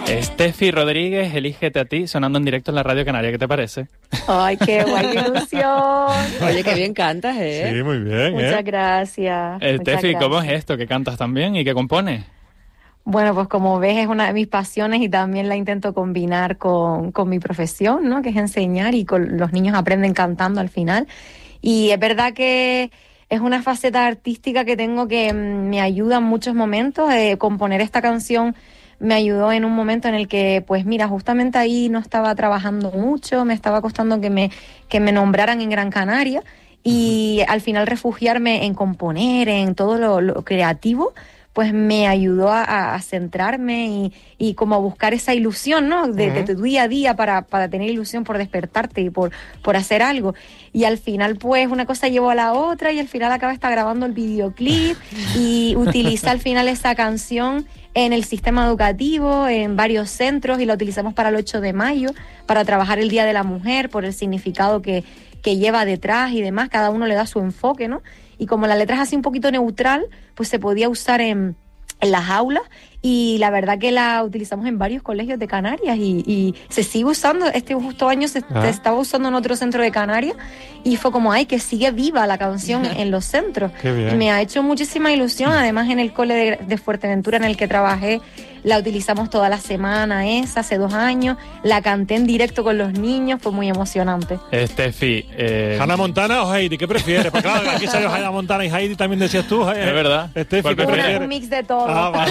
Steffi Rodríguez, Elígete a ti, sonando en directo en la Radio Canaria. ¿Qué te parece? Ay, qué guay, qué ilusión. Oye, qué bien cantas, ¿eh? Sí, muy bien, Muchas gracias. Steffi, ¿cómo es esto? ¿Que cantas también y que compones? Bueno, pues como ves, es una de mis pasiones y también la intento combinar con mi profesión, ¿no? Que es enseñar, y los niños aprenden cantando al final. Y es verdad que es una faceta artística que tengo que me ayuda en muchos momentos. Componer esta canción me ayudó en un momento en el que, pues mira, justamente ahí no estaba trabajando mucho, me estaba costando que me nombraran en Gran Canaria, y al final refugiarme en componer, en todo lo creativo, pues me ayudó a centrarme y como a buscar esa ilusión, ¿no? De tu día a día para tener ilusión por despertarte y por hacer algo. Y al final, pues, una cosa llevó a la otra y al final acabé grabando el videoclip y utilicé al final esa canción en el sistema educativo, en varios centros, y la utilizamos para el 8 de mayo, para trabajar el Día de la Mujer, por el significado que lleva detrás y demás. Cada uno le da su enfoque, ¿no? Y como la letra es así un poquito neutral, pues se podía usar en las aulas, y la verdad que la utilizamos en varios colegios de Canarias y se sigue usando. Este justo año se estaba usando en otro centro de Canarias y fue como, ay, que sigue viva la canción en los centros. Qué bien. Y me ha hecho muchísima ilusión. Además, en el cole de Fuerteventura en el que trabajé, la utilizamos toda la semana, hace 2 años, la canté en directo con los niños, fue muy emocionante. Steffi, ¿Hannah Montana o Heidi? ¿Qué prefieres? Pues claro, aquí salió Hannah Montana y Heidi, también decías tú. Es verdad. Steffi, ¿Cuál ¿qué prefieres? Un mix de todo. Ah, vale.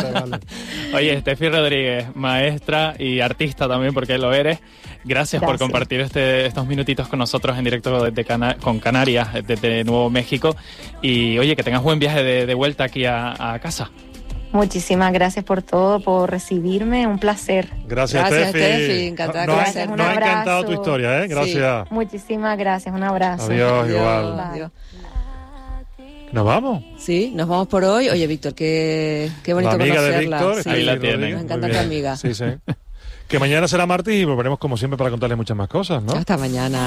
Oye, Steffi Rodríguez, maestra y artista también, porque lo eres. Gracias por compartir estos minutitos con nosotros en directo con Canarias, desde Nuevo México. Y oye, que tengas buen viaje de vuelta aquí a casa. Muchísimas gracias por todo, por recibirme, un placer. Gracias, Steffi. Encantada Nos de ha conocernos. encantado tu historia, ¿eh? Gracias. Sí. Muchísimas gracias, un abrazo. Adiós, igual. Adiós. ¿Nos vamos? Sí, nos vamos por hoy. Oye, Víctor, qué bonito la amiga conocerla. de Víctor, Sí, ahí la tienen. nos encanta tu amiga. Sí. Que mañana será martes y volveremos como siempre para contarles muchas más cosas, ¿no? Hasta mañana.